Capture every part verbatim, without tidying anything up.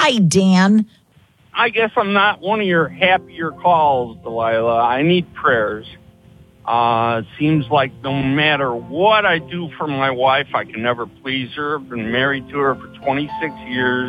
Hi, Dan. I guess I'm not one of your happier calls, Delilah. I need prayers. Uh, it seems like no matter what I do for my wife, I can never please her. I've been married to her for twenty-six years.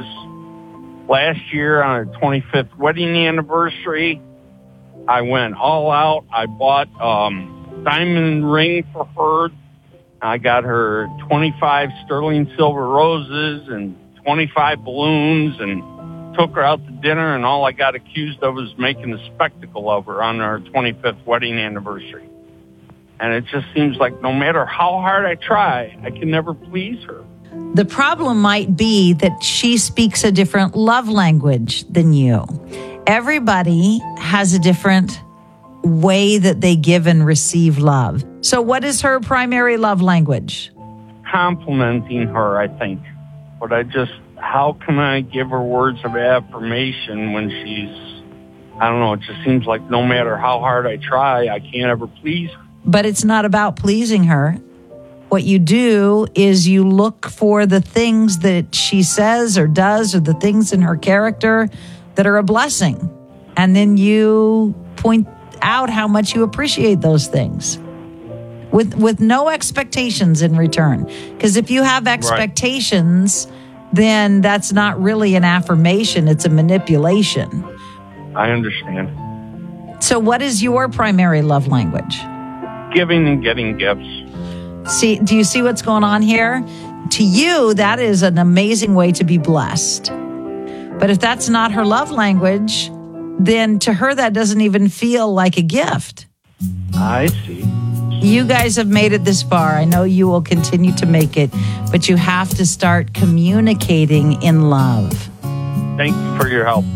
Last year, on her twenty-fifth wedding anniversary, I went all out. I bought um diamond ring for her. I got her twenty-five sterling silver roses and twenty-five balloons and took her out to dinner, and all I got accused of was making a spectacle of her on her twenty-fifth wedding anniversary. And it just seems like no matter how hard I try, I can never please her. The problem might be that she speaks a different love language than you. Everybody has a different way that they give and receive love. So what is her primary love language? Complimenting her, I think. But I just, how can I give her words of affirmation when she's, I don't know, it just seems like no matter how hard I try, I can't ever please her. But it's not about pleasing her. What you do is you look for the things that she says or does or the things in her character that are a blessing. And then you point out how much you appreciate those things with with no expectations in return. Because if you have expectations, right, then that's not really an affirmation. It's a manipulation. I understand. So what is your primary love language? Giving and getting gifts. See, do you see what's going on here? To you, that is an amazing way to be blessed. But if that's not her love language, then to her, that doesn't even feel like a gift. I see. You guys have made it this far. I know you will continue to make it, but you have to start communicating in love. Thank you for your help.